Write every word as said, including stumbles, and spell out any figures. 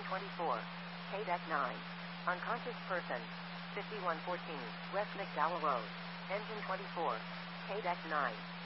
twenty-four. K-Deck nine. Unconscious person. fifty-one fourteen. West McDowell Road. Engine twenty-four. K-Deck nine.